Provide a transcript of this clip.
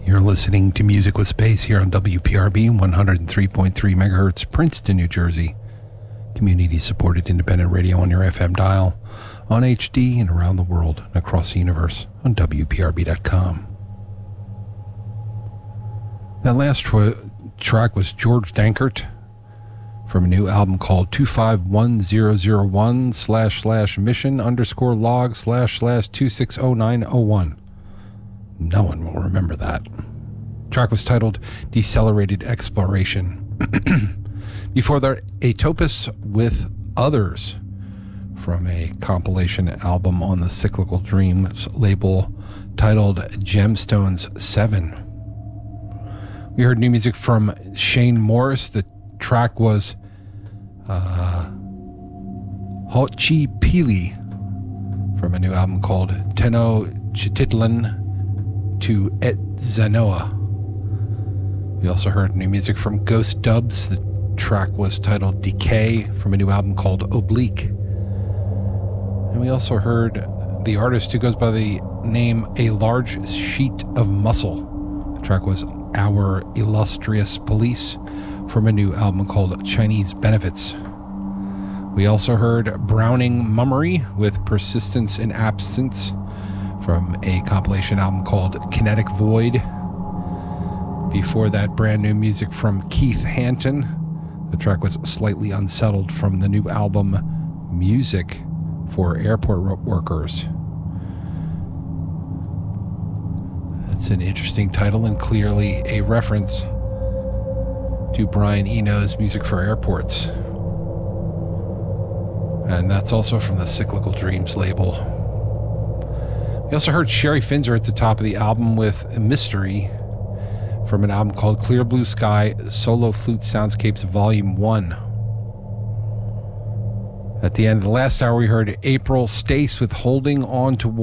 You're listening to Music with Space here on WPRB 103.3 megahertz, Princeton, New Jersey. Community-supported independent radio on your FM dial, on HD and around the world and across the universe on WPRB.com. That last track was George Dankert from a new album called 251001/mission_log/260901. No one will remember that. The track was titled Decelerated Exploration. Before that, Atopus with Others from a compilation album on the Cyclical Dreams label titled Gemstones 7. We heard new music from Shane Morris. The track was Hochi Pili from a new album called Tenochtitlan to Etzanoa. We also heard new music from Ghost Dubs. The track was titled Decay from a new album called Oblique. And we also heard the artist who goes by the name A Large Sheet of Muscle. The track was Our Illustrious Police from a new album called Chinese Benefits. We also heard Browning Mummery with Persistence in Absence from a compilation album called Kinetic Void. Before that, brand new music from Keith Hanton. The track was Slightly Unsettled from the new album Music for Airport Workers. That's an interesting title and clearly a reference to Brian Eno's Music for Airports. And that's also from the Cyclical Dreams label. We also heard Sherry Finzer at the top of the album with Mystery from an album called Clear Blue Sky Solo Flute Soundscapes Volume 1. At the end of the last hour, we heard April Stace with Holding On to